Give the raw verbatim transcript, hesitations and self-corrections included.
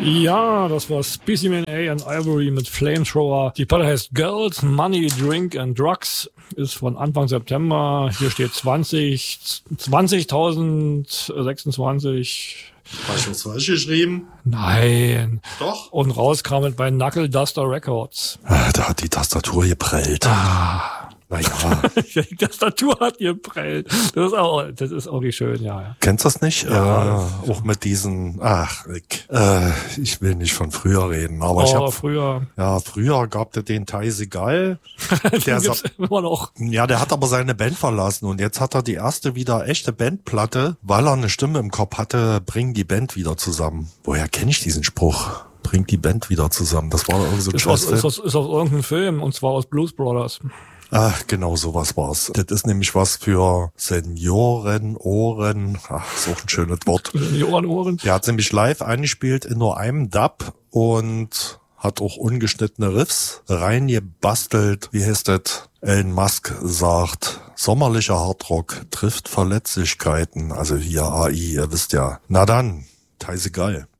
Ja, das war Specimen A and Ivory mit Flamethrower. Die Platte heißt Girls, Money, Drink and Drugs. Ist von Anfang September. Hier steht zwanzig, zwanzigtausendsechsundzwanzig. Habe ich was falsch geschrieben? Nein. Doch. Und raus kam es bei Knuckle Duster Records. Ah, da hat die Tastatur geprellt. Ah. Naja. Die Tastatur hat geprellt. Das ist auch, das ist auch nicht schön, ja. Kennst du das nicht? Ja. Äh, auch mit diesen, ach, Rick, äh, ich will nicht von früher reden, aber oh, ich hab, früher. Ja, früher gab der den Teisegal. Der ist immer noch. Ja, der hat aber seine Band verlassen und jetzt hat er die erste wieder echte Bandplatte, weil er eine Stimme im Kopf hatte, bring die Band wieder zusammen. Woher kenne ich diesen Spruch? Bring die Band wieder zusammen. Das war irgendwie so ein ist aus, ist, aus, ist aus irgendeinem Film, und zwar aus Blues Brothers. Ach, genau, sowas war's. Das ist nämlich was für Seniorenohren. Ach, ist auch ein schönes Wort. Seniorenohren. Der hat nämlich live eingespielt in nur einem Dub und hat auch ungeschnittene Riffs reingebastelt. Wie heißt das? Elon Musk sagt, sommerlicher Hardrock trifft Verletzlichkeiten. Also hier A I, ihr wisst ja. Na dann, Teisegal.